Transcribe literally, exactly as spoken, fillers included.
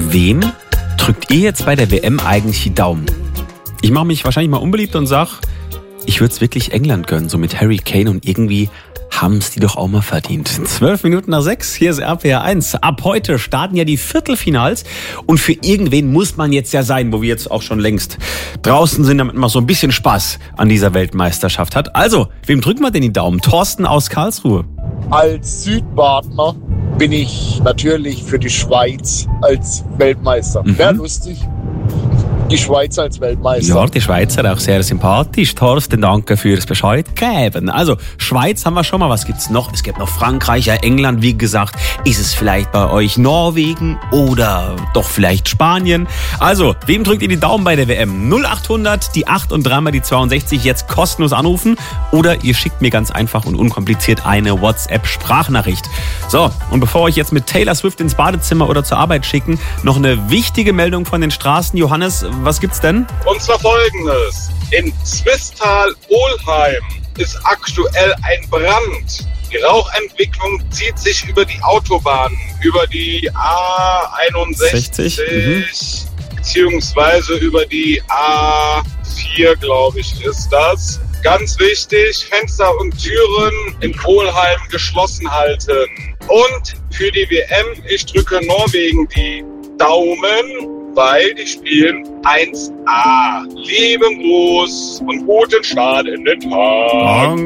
Wem drückt ihr jetzt bei der W M eigentlich die Daumen? Ich mache mich wahrscheinlich mal unbeliebt und sag, ich würde es wirklich England gönnen, so mit Harry Kane, und irgendwie haben es die doch auch mal verdient. Zwölf Minuten nach sechs, hier ist R P R eins. Ab heute starten ja die Viertelfinals und für irgendwen muss man jetzt ja sein, wo wir jetzt auch schon längst draußen sind, damit man so ein bisschen Spaß an dieser Weltmeisterschaft hat. Also, wem drücken wir denn die Daumen? Thorsten aus Karlsruhe. Als Südbadener bin ich natürlich für die Schweiz als Weltmeister. Mhm. Wäre lustig. Die Schweiz als Weltmeister. Ja, die Schweizer auch sehr sympathisch. Thorsten, danke fürs Bescheid geben. Also, Schweiz haben wir schon mal. Was gibt's noch? Es gibt noch Frankreich, ja, England, wie gesagt. Ist es vielleicht bei euch Norwegen oder doch vielleicht Spanien? Also, wem drückt ihr die Daumen bei der W M? null acht hundert, die acht und dreimal die zweiundsechzig, jetzt kostenlos anrufen. Oder ihr schickt mir ganz einfach und unkompliziert eine WhatsApp-Sprachnachricht. So, und bevor wir euch jetzt mit Taylor Swift ins Badezimmer oder zur Arbeit schicken, noch eine wichtige Meldung von den Straßen. Johannes, was gibt's denn? Und zwar Folgendes. In Swisttal-Ohlheim ist aktuell ein Brand. Die Rauchentwicklung zieht sich über die Autobahnen, über die A einundsechzig sechzig, mhm. beziehungsweise über die A vier, glaube ich, ist das. Ganz wichtig, Fenster und Türen in Ohlheim geschlossen halten. Und für die W M, ich drücke Norwegen die Daumen, weil die spielen eins A. Lieben Gruß und guten Start in den Tag.